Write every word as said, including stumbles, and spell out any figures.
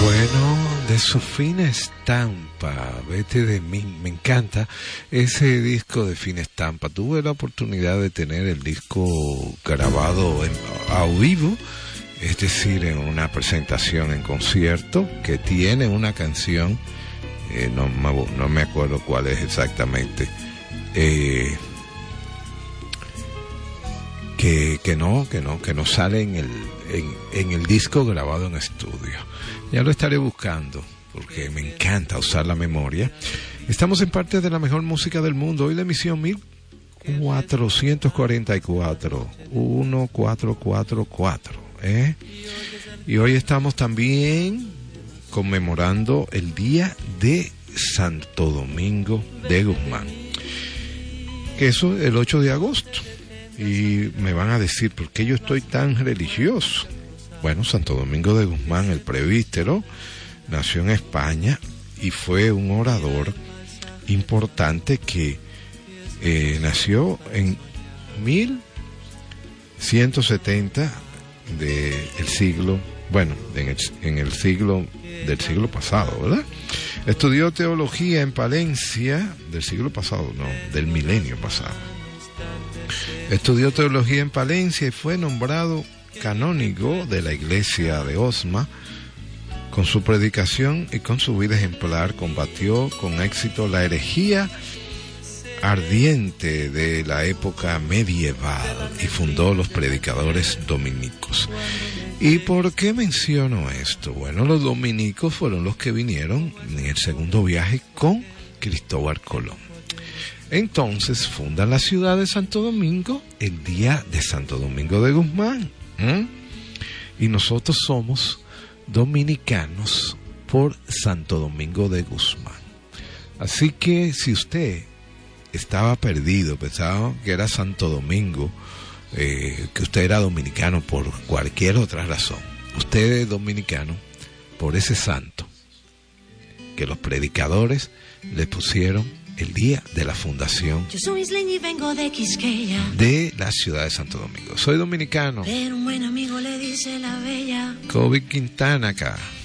Bueno, de su fina estampa, vete de mí, me encanta ese disco de fina estampa. Tuve la oportunidad de tener el disco grabado en, a vivo, es decir, en una presentación en concierto que tiene una canción, eh, no, no me acuerdo cuál es exactamente, eh, que, que no, que no, que no sale en el, en, en el disco grabado en estudio. Ya lo estaré buscando, porque me encanta usar la memoria. Estamos en parte de la mejor música del mundo. Hoy la emisión mil cuatrocientos cuarenta y cuatro, mil cuatrocientos cuarenta y cuatro, ¿eh? Y hoy estamos también conmemorando el Día de Santo Domingo de Guzmán. Eso el ocho de agosto. Y me van a decir, ¿por qué yo estoy tan religioso? Bueno, Santo Domingo de Guzmán, el presbítero, nació en España y fue un orador importante que eh, nació en mil ciento setenta del siglo, bueno, en el, en el siglo del siglo pasado, ¿verdad? Estudió teología en Palencia, del siglo pasado, no, del milenio pasado. Estudió teología en Palencia y fue nombrado canónigo de la iglesia de Osma. Con su predicación y con su vida ejemplar combatió con éxito la herejía ardiente de la época medieval y fundó los predicadores dominicos. ¿Y por qué menciono esto? Bueno, los dominicos fueron los que vinieron en el segundo viaje con Cristóbal Colón. Entonces fundan la ciudad de Santo Domingo el día de Santo Domingo de Guzmán. ¿Mm? Y nosotros somos dominicanos por Santo Domingo de Guzmán. Así que si usted estaba perdido, pensaba que era Santo Domingo, eh, que usted era dominicano por cualquier otra razón, usted es dominicano por ese santo que los predicadores le pusieron el día de la fundación Yo soy isleña y vengo de Quisqueya, de la ciudad de Santo Domingo. Soy dominicano. pero un buen amigo le dice la bella. Kobe Quintana acá.